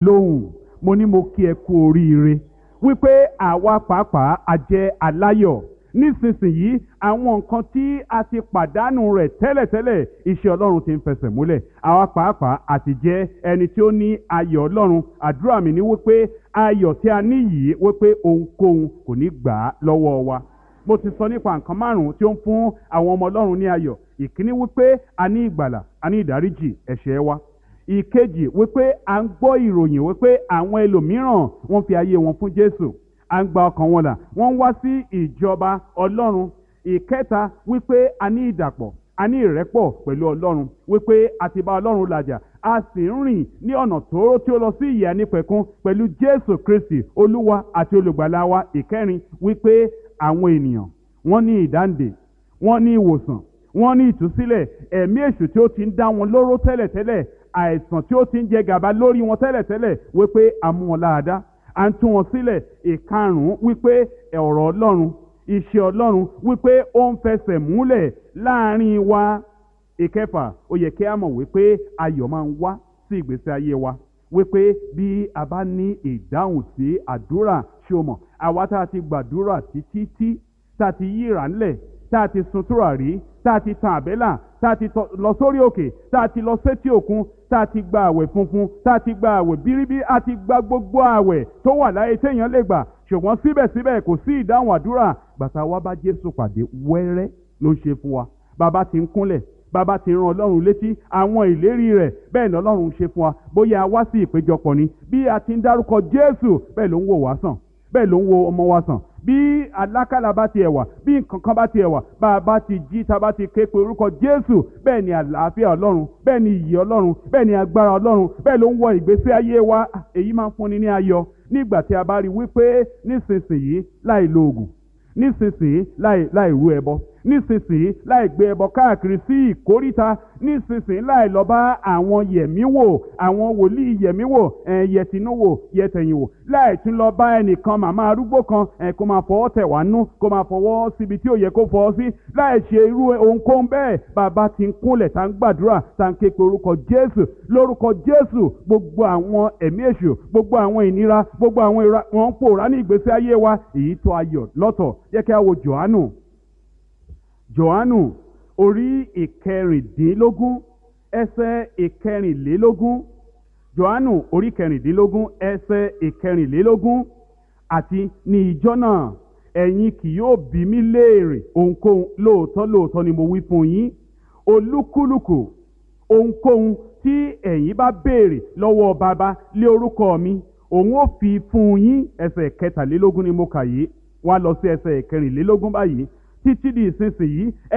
lóhùn mo ní mo kí ẹ kú oríire wípé àwa pàápàá a jẹ́ aláyọ̀ nísinsìnyí àwọn nǹkan tí a ti pàdánù rẹ̀ tẹ́lẹ̀tẹ́lẹ̀ iṣẹ́ Ọlọ́run ti ń fẹsẹ̀ múlẹ̀ àwa pàápàá àti jẹ́ ẹni tí ó ní ayọ̀ Ọlọ́run àdúrà mi ni wípé ayọ̀ tí a ní yìí wípé ohunkóhun kò ní gbà á lọ́wọ́ wa mo ti sọ nípa nǹkan márùn-ún tí ó ń fún àwọn ọmọ Ọlọ́run ní ayọ̀ ìkíní wípé a ní ìgbàlà a ní ìdáríjì ẹ̀ṣẹ̀ wa ìkejì wípé à ń gbọ́ ìròyìn wípé àwọn ẹlòmíràn wọ́n fi ayé wọn fún Jésù à ń gba ọkàn wọn là wọ́n wá sí ìjọba Ọlọ́run ìkẹta wípé a ní ìdàpọ̀ a ní ìrẹ́pọ̀ pẹ̀lú Ọlọ́run wípé a ti bá Ọlọ́run làjà a sì ń rìn ní ọ̀nà tóóró tí ó lọ sí ìyè ànípẹ̀kun pẹ̀lú Jésù Kristi Olúwa àti olùgbàlà wa ìkẹrin wípé àwọn ènìyàn wọ́n ní ìdáǹdè wọ́n ní ìwòsàn wọ́n ní ìtúsílẹ̀ ẹ̀mí èṣù tí ó ti ń dá wọn lóró tẹ́lẹ̀tẹ́lẹ̀ àìsàn tí ó ti ń jẹ gàba lórí wọn tẹ́lẹ̀tẹ́lẹ̀ wípé a mú wọn láàdá à ń tú wọn sílẹ̀ ìkarùn-ún wípé ọ̀rọ̀ Ọlọ́run iṣẹ́ Ọlọ́run wípé ó ń fẹsẹ̀ múlẹ̀ láàrin wa ìkẹfà ó yẹ kí a mọ̀ wípé ayọ̀ máa ń wá sí ìgbésí ayé wa wípé bí a bá ní ìdáhùn sí àdúrà ṣé o mọ̀ àwa tá a ti gbàdúrà títí tá a ti yíra ńlẹ̀ tá a ti sun tùràrí tá a ti tan àbẹ́là tá a ti lọ sórí òkè tá a ti lọ sétí òkun tá a ti gba àwẹ̀ funfun tá a ti gba àwẹ̀ bíríbí a ti gba gbogbo àwẹ̀ tó wà láyé téèyàn lè gbà ṣùgbọ́n síbẹ̀síbẹ̀ kò sí ìdáhùn àdúrà gbàtà wa bá Jésù pàdé wẹ́rẹ́ ló ń ṣe fún wa bàbá ti ń kúnlẹ̀ bàbá ti rán Ọlọ́run létí àwọn ìlérí rẹ̀ bẹ́ẹ̀ ni Ọlọ́run ṣe fún wa bóyá a wá sí ìpéjọpọ̀ ni bí a ti ń dárúkọ Jésù bẹ́ẹ̀ ló ń wò wá sàn bẹ́ẹ̀ ló ń wo ọmọ wa sàn bí alákàlà bá tiẹ̀ wà bí nǹkan kan bá tiẹ̀ wà bá a bá ti jí tá a bá ti ké pe orúkọ Jésù bẹ́ẹ̀ ni àlàáfíà Ọlọ́run bẹ́ẹ̀ ni ìyè Ọlọ́run bẹ́ẹ̀ ni agbára Ọlọ́run bẹ́ẹ̀ ló ń wọ ìgbésí ayé wa èyí máa ń fúnni ní ayọ̀ nígbà tí a bá rí wípé nísinsìnyí láì lo oògùn nísinsìnyí láì rú ẹbọ nísinsìnyí láì gbé ẹbọ káàkiri sí ìkóríta nísinsìnyí láì lọ bá àwọn yẹ̀míwò àwọn wòlíì yẹ̀míwò yẹtìnúwò yẹtẹ̀yìnwò láì tún lọ bá ẹnìkan màmá arúgbó kan kó máa fọwọ́ tẹ̀ wá nú kó máa fọwọ́ síbi tí ò yẹ kó fọwọ́ sí láì ṣe irú ohunkóhun bẹ́ẹ̀ bàbá ti ń kúnlẹ̀ tá ń gbàdúrà tá ń ké pe orúkọ Jésù lórúkọ Jésù gbogbo àwọn ẹ̀mí èṣù gbogbo àwọn ìnira gbogbo àwọn ìra wọn ń pòórá ní ìgbésí ayé wa èyí tó ayọ̀ lọ́tọ̀ jẹ́ kí a wo Jòhánù orí ìkẹrìndínlógún ẹsẹ̀ ìkẹrìnlélógún Jòhánù orí ìkẹrìndínlógún ẹsẹ̀ ìkẹrìnlélógún àti ní ìjọ náà ẹ̀yin kì yóò bi mí léèrè ohunkóhun lóòótọ́ ni mo wí fún yín olúkúlùkù ohunkóhun tí ẹ̀yin bá béèrè lọ́wọ́ bàbá lé orúkọ mi òun ó fi fún yín ẹsẹ̀ kẹtàlélógún ni mo kà yìí wá lọ sí ẹsẹ̀ ìkẹrìnlélógún báyìí títí di ìsinsìnyí ẹ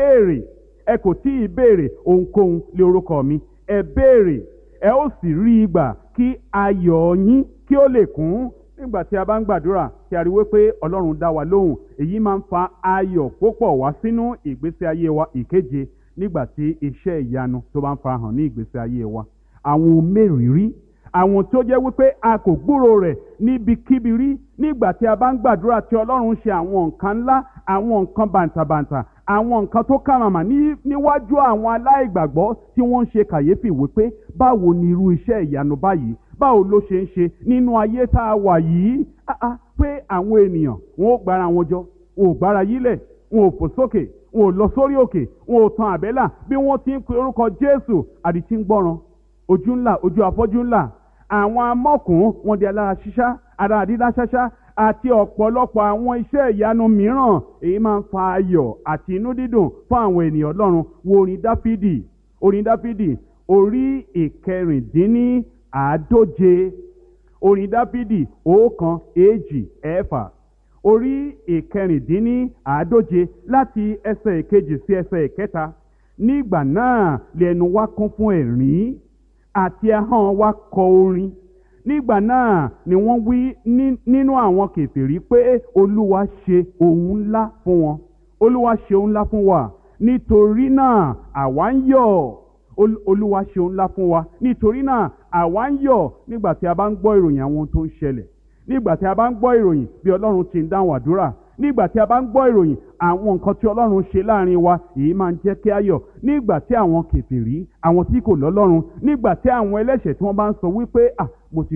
kò tí ì béèrè ohunkóhun lé orúkọ mi ẹ béèrè ẹ ó sì rí i gbà kí ayọ̀ yín kí ó lè kún nígbà tí a bá ń gbàdúrà tí a rí wípé Ọlọ́run dá wa lóhùn èyí máa ń fa ayọ̀ púpọ̀ wá sínú ìgbésí ayé wa ìkeje nígbà tí iṣẹ́ ìyanu tó bá ń farahàn ní ìgbésí ayé wa àwọn mẹ́rìírí àwọn tó jẹ́ wípé a kò gbúrò rẹ̀ níbikíbi rí nígbà tí a bá ń gbàdúrà tí Ọlọ́run ṣe àwọn nǹkan ńlá àwọn nǹkan bàǹtàbàǹtà àwọn nǹkan tó kàmàmà níwájú àwọn aláìgbàgbọ́ tí wọ́n ń ṣe kàyéfì wípé báwo ni irú iṣẹ́ ìyanu báyìí báwo ló ṣe ń ṣe nínú ayé tá a wà yìí pé àwọn ènìyàn wọn ò gbára wọn jọ wọn ò gbára yílẹ̀ wọn ò fò sókè wọn ò lọ sórí òkè wọn ò tan àbẹ́là bí wọ́n ti ń pe orúkọ Jésù àdìtí ń gbọ́ràn ojú ńlá ojú afọ́jú ńlá àwọn amọ́kùn wọn di alára ṣíṣá ara àdídá ṣáṣá àti ọ̀pọ̀lọpọ̀ àwọn iṣẹ́ ìyanu mìíràn èyí máa ń fa ayọ̀ àti inú dídùn fún àwọn ènìyàn Ọlọ́run wo orin Dáfídì orí ìkẹrìndínláàádóje orin Dáfídì 1-2-6 orí ìkẹrìndínláàádóje láti ẹsẹ̀ ìkejì sí ẹsẹ̀ ìkẹta nígbà náà lẹ́nu wa kún fún ẹ̀rín àti ahọ́n wa kọ orin nígbà náà ni wọ́n wí nínú àwọn kèfèrí pé Olúwa ṣe ohun ńlá fún wọn Olúwa ṣe ohun ńlá fún wa nítorí náà àwa ń yọ̀ Olúwa ṣe ohun ńlá fún wa nítorí náà àwa ń yọ̀ nígbà tí a bá ń gbọ́ ìròyìn àwọn ohun tó ń ṣẹlẹ̀ nígbà tí a bá ń gbọ́ ìròyìn bí Ọlọ́run ti ń dáhùn àdúrà nígbà tí a bá ń gbọ́ ìròyìn àwọn nǹkan tí Ọlọ́run ṣe láàrin wa èyí máa ń jẹ́ kí a yọ̀ nígbà tí àwọn kèfèrí àwọn tí kò lọ́lọ́run nígbà tí àwọn ẹlẹ́ṣẹ̀ tí wọ́n bá ń sọ wípé mo ti